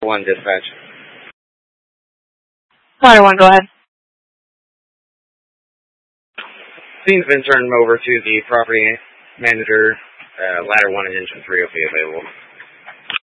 1 dispatch. Ladder 1, go ahead. Scene's been turned over to the property manager. Ladder 1 and Engine 3 will be available.